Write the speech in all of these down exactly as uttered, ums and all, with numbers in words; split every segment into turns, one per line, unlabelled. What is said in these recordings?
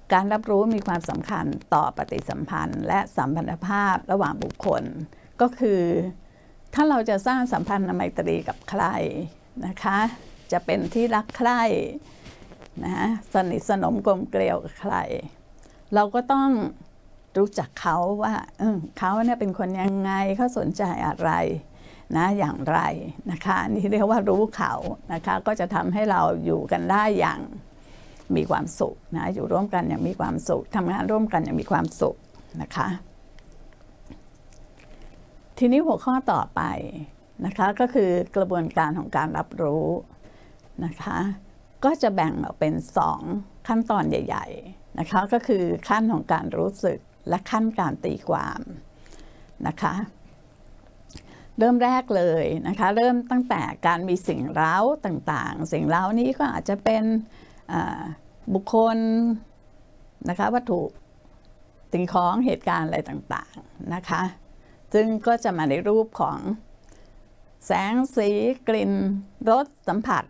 การรับรู้มีความสำคัญต่อปฏิสัมพันธ์และสัมพันธภาพระหว่างบุคคลก็คือถ้าเราจะสร้างสัมพันธ์ไมตรีกับใครนะคะจะเป็นที่รักใคร่นะสนิทสนมกลมเกลียวกับใครเราก็ต้องรู้จักเขาว่าเออเขาเนี่ยเป็นคนยังไงเขาสนใจอะไรนะอย่างไรนะคะนี่เรียกว่ารู้เขานะคะก็จะทำให้เราอยู่กันได้อย่างมีความสุขนะอยู่ร่วมกันอย่างมีความสุขทำงานร่วมกันอย่างมีความสุขนะคะทีนี้หัวข้อต่อไปนะคะก็คือกระบวนการของการรับรู้นะคะก็จะแบ่งออกเป็นสองขั้นตอนใหญ่ๆนะคะก็คือขั้นของการรู้สึกและขั้นการตีความนะคะเริ่มแรกเลยนะคะเริ่มตั้งแต่การมีสิ่งเร้าต่างๆสิ่งเร้านี้ก็อาจจะเป็นบุคคลนะคะวัตถุสิ่งของเหตุการณ์อะไรต่างๆนะคะซึ่งก็จะมาในรูปของแสงสีกลิ่นรสสัมผัส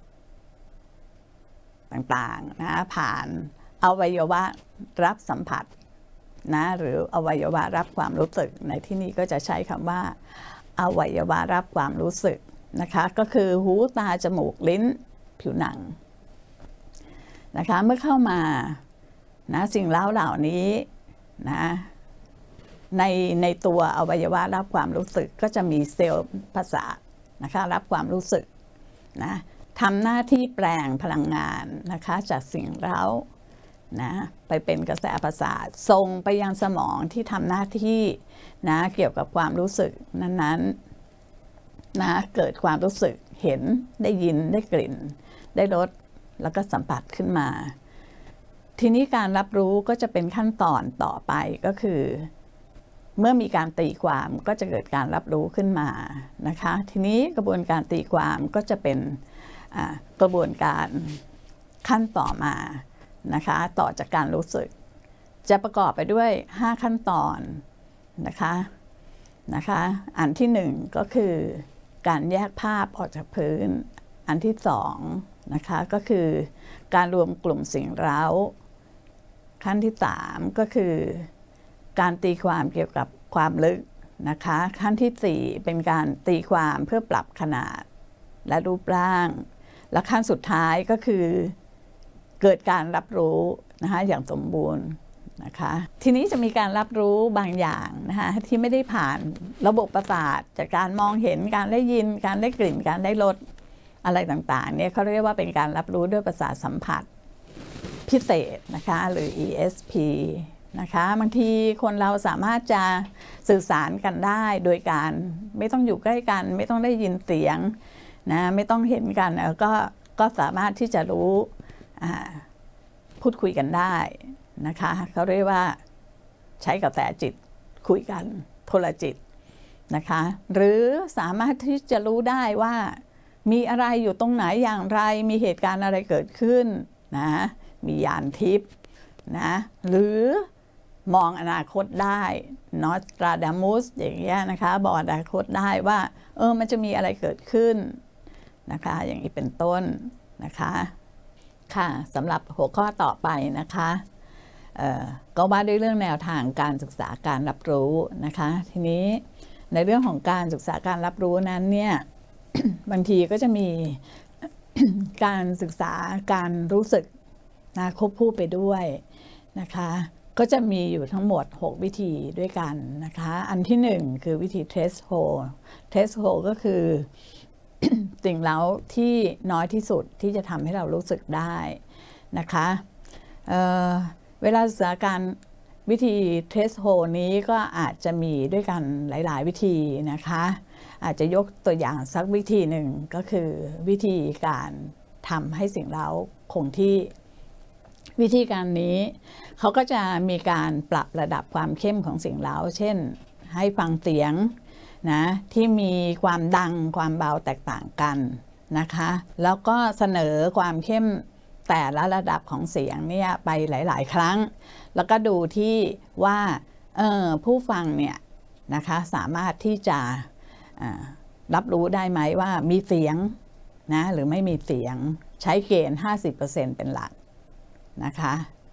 ต่างๆนะผ่านอวัยวะรับสัมผัสนะหรืออวัยวะรับความรู้สึกในที่นี้ก็จะใช้คำว่าอวัยวะรับความรู้สึกนะคะก็คือหูตาจมูกลิ้นผิวหนังนะคะเมื่อเข้ามานะสิ่งเล่าเหล่านี้นะในในตัวอวัยวะรับความรู้สึกก็จะมีเซลล์ประสาทนะคะรับความรู้สึกนะทำหน้าที่แปลงพลังงานนะคะจากสิ่งเร้านะไปเป็นกระแสประสาทส่งไปยังสมองที่ทำหน้าที่นะเกี่ยวกับความรู้สึกนั้นๆนะเกิดความรู้สึกเห็นได้ยินได้กลิ่นได้รสแล้วก็สัมผัสขึ้นมาทีนี้การรับรู้ก็จะเป็นขั้นตอนต่อไปก็คือเมื่อมีการตีความก็จะเกิดการรับรู้ขึ้นมานะคะทีนี้กระบวนการตีความก็จะเป็นกระบวนการขั้นต่อมานะคะต่อจากการรู้สึกจะประกอบไปด้วยห้าขั้นตอนนะคะนะคะอันที่หนึ่งก็คือการแยกภาพออกจากพื้นอันที่สองนะคะก็คือการรวมกลุ่มสิ่งเร้าขั้นที่สามก็คือการตีความเกี่ยวกับความลึกนะคะขั้นที่สี่เป็นการตีความเพื่อปรับขนาดและรูปร่างและขั้นสุดท้ายก็คือเกิดการรับรู้นะคะอย่างสมบูรณ์นะคะทีนี้จะมีการรับรู้บางอย่างนะคะที่ไม่ได้ผ่านระบบประสาทจากการมองเห็นการได้ยินการได้กลิ่นการได้รสอะไรต่างๆเนี่ยเขาเรียกว่าเป็นการรับรู้ด้วยประสาทสัมผัสพิเศษนะคะหรือ อี เอส พี นะคะบางทีคนเราสามารถจะสื่อสารกันได้โดยการไม่ต้องอยู่ใกล้กันไม่ต้องได้ยินเสียงนะไม่ต้องเห็นกันก็ก็สามารถที่จะรู้พูดคุยกันได้นะคะเขาเรียกว่าใช้กระแสจิตคุยกันโทรจิตนะคะหรือสามารถที่จะรู้ได้ว่ามีอะไรอยู่ตรงไหนอย่างไรมีเหตุการณ์อะไรเกิดขึ้นนะมีญาณทิพย์นะหรือมองอนาคตได้นอสตราดามุสอย่างเงี้ยนะคะบอกอนาคตได้ว่าเออมันจะมีอะไรเกิดขึ้นนะคะอย่างนี้เป็นต้นนะคะค่ะสำหรับหัวข้อต่อไปนะคะก็ว่าด้วยเรื่องแนวทางการศึกษาการรับรู้นะคะทีนี้ในเรื่องของการศึกษาการรับรู้นั้นเนี่ย บางทีก็จะมีการศึกษาการรู้สึกนะควบคู่ไปด้วยนะคะก็จะมีอยู่ทั้งหมดหกวิธีด้วยกันนะคะอันที่หนึ่งคือวิธี threshold threshold ก็คือ สิ่งเร้าที่น้อยที่สุดที่จะทำให้เรารู้สึกได้นะคะเอ่อเวลาศึกษาการวิธี threshold นี้ก็อาจจะมีด้วยกันหลายๆวิธีนะคะอาจจะยกตัวอย่างสักวิธีหนึ่งก็คือวิธีการทำให้สิ่งเร้าคงที่วิธีการนี้เขาก็จะมีการปรับระดับความเข้มของสิ่งเร้าเช่นให้ฟังเสียงนะที่มีความดังความเบาแตกต่างกันนะคะแล้วก็เสนอความเข้มแต่ละระดับของเสียงเนี่ยไปหลายๆครั้งแล้วก็ดูที่ว่าเออผู้ฟังเนี่ยนะคะสามารถที่จะรับรู้ได้ไหมว่ามีเสียงนะหรือไม่มีเสียงใช้เกณฑ์ ห้าสิบเปอร์เซ็นต์ เป็นหลักนะคะ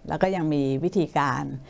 แล้วก็ยังมีวิธีการ